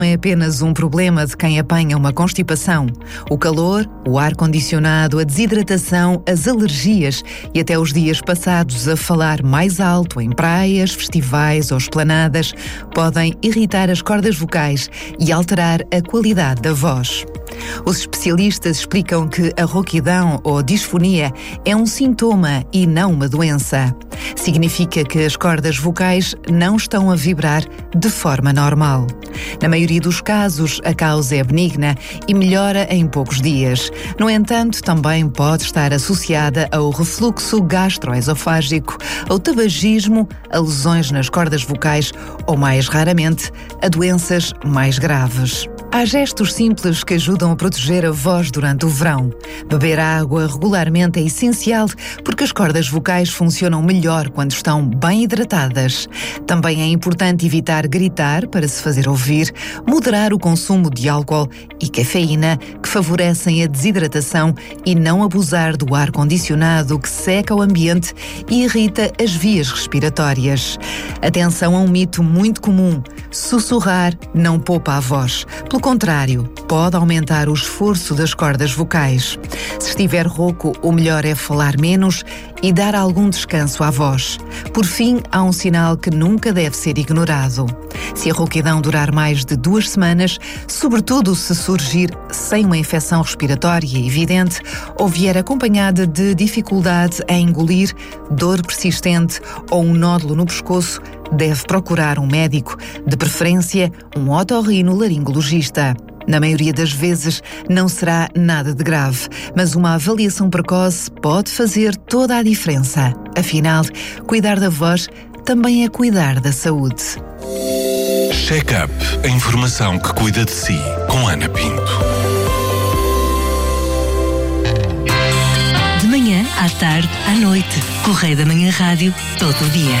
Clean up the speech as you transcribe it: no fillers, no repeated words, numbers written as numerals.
é apenas um problema de quem apanha uma constipação. O calor, o ar-condicionado, a desidratação, as alergias e até os dias passados a falar mais alto em praias, festivais ou esplanadas podem irritar as cordas vocais e alterar a qualidade da voz. Os especialistas explicam que a rouquidão ou disfonia é um sintoma e não uma doença. Significa que as cordas vocais não estão a vibrar de forma normal. Na maioria dos casos, a causa é benigna e melhora em poucos dias. No entanto, também pode estar associada ao refluxo gastroesofágico, ao tabagismo, a lesões nas cordas vocais ou, mais raramente, a doenças mais graves. Há gestos simples que ajudam a proteger a voz durante o verão. Beber água regularmente é essencial porque as cordas vocais funcionam melhor quando estão bem hidratadas. Também é importante evitar gritar para se fazer ouvir, moderar o consumo de álcool e cafeína, que favorecem a desidratação, e não abusar do ar-condicionado, que seca o ambiente e irrita as vias respiratórias. Atenção a um mito muito comum: sussurrar não poupa a voz. Pelo contrário, pode aumentar o esforço das cordas vocais. Se estiver rouco, o melhor é falar menos e dar algum descanso à voz. Por fim, há um sinal que nunca deve ser ignorado. Se a rouquidão durar mais de 2 semanas, sobretudo se surgir sem uma infecção respiratória evidente ou vier acompanhada de dificuldade em engolir, dor persistente ou um nódulo no pescoço, deve procurar um médico, de preferência um otorrinolaringologista. Na maioria das vezes não será nada de grave, mas uma avaliação precoce pode fazer toda a diferença. Afinal, cuidar da voz também é cuidar da saúde. Check-up. A informação que cuida de si, com Ana Pinto. De manhã, à tarde, à noite. Correio da Manhã Rádio, todo o dia.